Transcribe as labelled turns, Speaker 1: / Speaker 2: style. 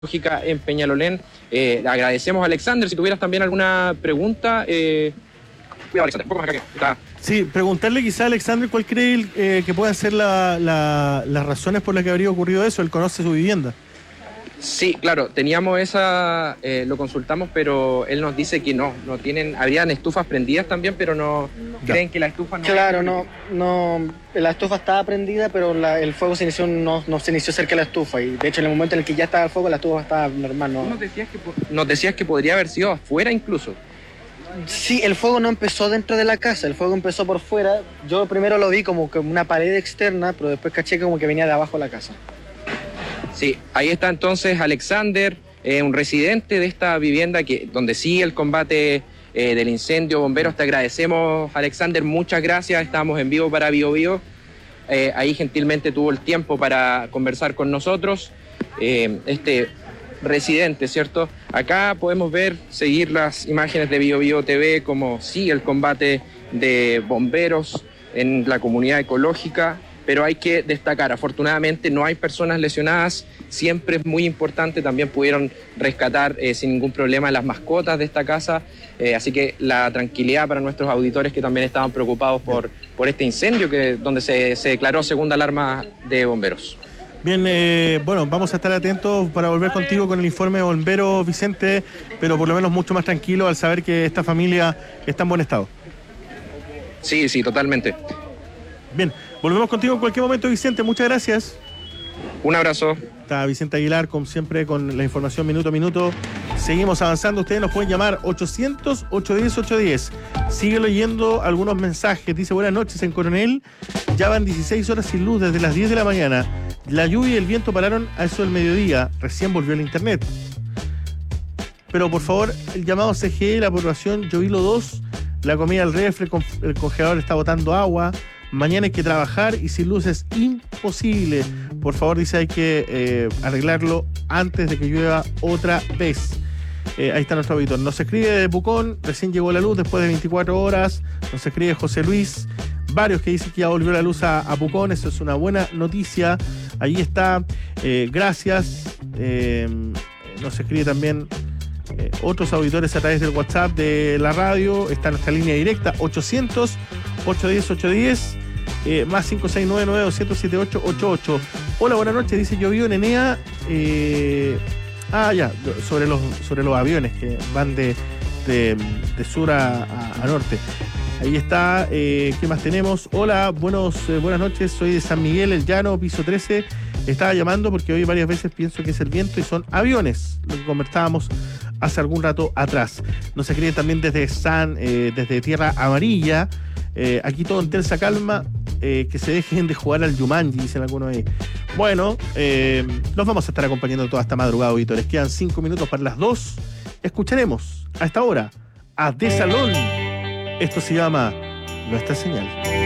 Speaker 1: Lógica en Peñalolén. Agradecemos a Alexander. Si tuvieras también alguna pregunta, cuidado, Alexander, un poco más acá que está.
Speaker 2: Sí, preguntarle quizá a Alexander cuál cree que puedan ser las razones por las que habría ocurrido eso. Él conoce su vivienda.
Speaker 1: Sí, claro, teníamos lo consultamos, pero él nos dice que no tienen, habrían estufas prendidas también, pero no creen que la estufa no...
Speaker 3: Claro, no, la estufa estaba prendida, pero el fuego no se inició cerca de la estufa, y de hecho en el momento en el que ya estaba el fuego, la estufa estaba normal, ¿no?
Speaker 1: Nos decías que podría haber sido afuera incluso.
Speaker 3: Sí, el fuego no empezó dentro de la casa, el fuego empezó por fuera. Yo primero lo vi como que una pared externa, pero después caché como que venía de abajo de la casa.
Speaker 1: Sí, ahí está entonces Alexander, un residente de esta vivienda donde sigue el combate del incendio. Bomberos, te agradecemos, Alexander, muchas gracias. Estamos en vivo para Bio Bio. Ahí gentilmente tuvo el tiempo para conversar con nosotros. Este residente, ¿cierto? Acá podemos seguir las imágenes de Bio Bio TV, como sigue el combate de bomberos en la comunidad ecológica. Pero hay que destacar, afortunadamente no hay personas lesionadas, siempre es muy importante, también pudieron rescatar sin ningún problema las mascotas de esta casa, así que la tranquilidad para nuestros auditores que también estaban preocupados por este incendio donde se declaró segunda alarma de bomberos.
Speaker 2: Bien, bueno, vamos a estar atentos para volver contigo con el informe de bomberos, Vicente, pero por lo menos mucho más tranquilo al saber que esta familia está en buen estado.
Speaker 1: Sí, totalmente.
Speaker 2: Bien, volvemos contigo en cualquier momento, Vicente. Muchas gracias.
Speaker 1: Un abrazo.
Speaker 2: Está Vicente Aguilar, como siempre, con la información minuto a minuto. Seguimos avanzando. Ustedes nos pueden llamar 800-810-810. Sigue leyendo algunos mensajes. Dice, buenas noches en Coronel. Ya van 16 horas sin luz desde las 10 de la mañana. La lluvia y el viento pararon a eso del mediodía. Recién volvió el internet. Pero por favor, el llamado CGE, la aprobación Llovilo 2, la comida al refri, el congelador está botando agua. Mañana hay que trabajar y sin luz es imposible. Por favor, dice, hay que arreglarlo antes de que llueva otra vez. Ahí está nuestro auditor. Nos escribe de Pucón, recién llegó la luz después de 24 horas. Nos escribe José Luis. Varios que dicen que ya volvió la luz a Pucón. Eso es una buena noticia. Ahí está. Gracias. Nos escribe también otros auditores a través del WhatsApp de la radio. Está nuestra línea directa 800-810-810. Más 5699-207-888. Hola, buenas noches, dice llovió en Enea. Sobre los aviones que van de sur a norte. Ahí está. ¿Qué más tenemos? Hola, buenas noches, soy de San Miguel, El Llano, piso 13. Estaba llamando porque hoy varias veces pienso que es el viento y son aviones, lo que conversábamos hace algún rato atrás. Nos escriben también desde Tierra Amarilla. Aquí todo en tensa calma, que se dejen de jugar al Yumanji, dicen algunos ahí. Bueno, los vamos a estar acompañando toda esta madrugada, auditores. Quedan 5 minutos para las 2. Escucharemos a esta hora a De Salón. Esto se llama Nuestra Señal.